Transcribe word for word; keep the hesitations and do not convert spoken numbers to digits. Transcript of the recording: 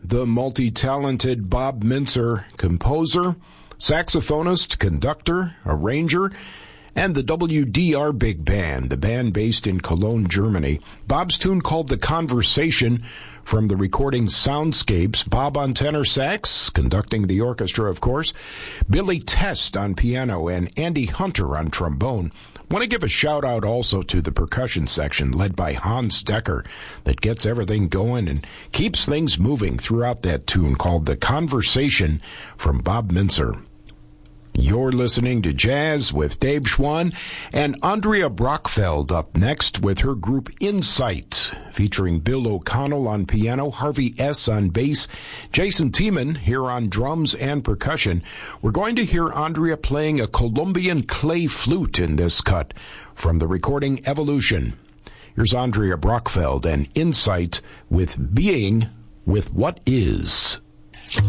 the multi-talented Bob Mintzer, composer, saxophonist, conductor, arranger, and the W D R Big Band, the band based in Cologne, Germany. Bob's tune called The Conversation from the recording Soundscapes. Bob on tenor sax, conducting the orchestra, of course. Billy Test on piano and Andy Hunter on trombone. Want to give a shout out also to the percussion section led by Hans Decker that gets everything going and keeps things moving throughout that tune called The Conversation from Bob Mintzer. You're listening to Jazz with Dave Schwann and Andrea Brockfeld up next with her group Insight, featuring Bill O'Connell on piano, Harvey S. on bass, Jason Tiemann here on drums and percussion. We're going to hear Andrea playing a Colombian clay flute in this cut from the recording Evolution. Here's Andrea Brockfeld and Insight with Being with What Is.